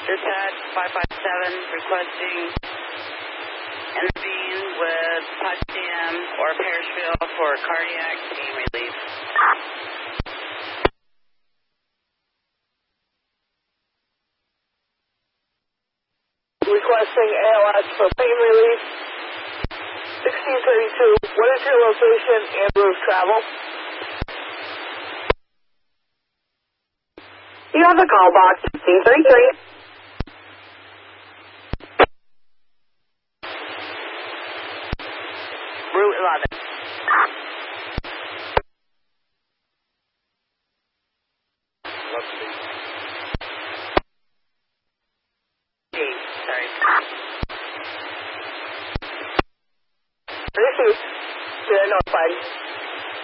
Dispatch 557 requesting intervene with Potsdam or Parrishville for cardiac pain relief. Requesting ALS for pain relief. 1632, what is your location and route of travel? You have a call box 1633. Route 11. Let's see.